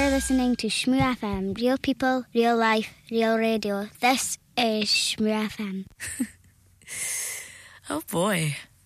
You're listening to Shmoo FM. Real people, real life, real radio. This is Shmoo FM. Oh boy.